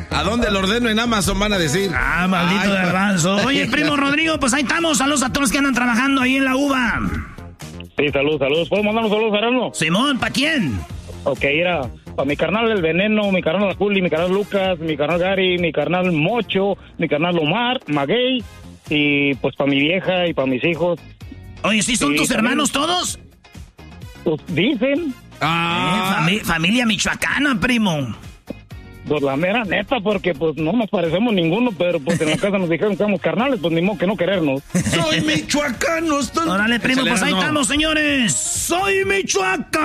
¿A dónde lo ordeno en Amazon van a decir? Ah, maldito garbanzo. Oye, primo Rodrigo, pues ahí estamos. Saludos a todos los que andan trabajando ahí en la uva. Sí, saludos. ¿Puedo mandar un saludo, Erasmo? Simón, ¿para quién? Ok, era para mi carnal El Veneno, mi carnal Juli, mi carnal Lucas, mi carnal Gary, mi carnal Mocho, mi carnal Omar, Maguey, y pues para mi vieja y para mis hijos. Oye, ¿sí son tus también, hermanos todos? Pues dicen. Familia michoacana, primo. Pues la mera neta, porque pues no nos parecemos ninguno, pero pues en la casa nos dijeron que somos carnales, pues ni modo que no querernos. Soy michoacano. Órale, primo, Échale, pues ahí no. estamos, señores. Soy michoacano.